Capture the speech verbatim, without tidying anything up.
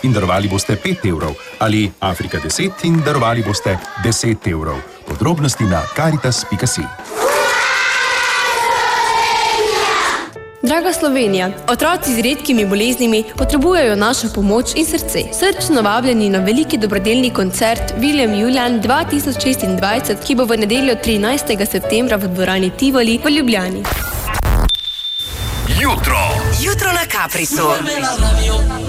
in darovali boste pet evrov ali Afrika deset in darovali boste deset evrov. Podrobnosti na karitas pika si. Draga Slovenija, otroci z redkimi boleznimi potrebujejo našo pomoč in srce. Srčno vabljeni na veliki dobrodelni koncert Viljem Julijan dva tisoč šestindvajset, ki bo v nedeljo trinajstega septembra v dvorani Tivoli v Ljubljani. Jutro. Jutro na Kaprisu.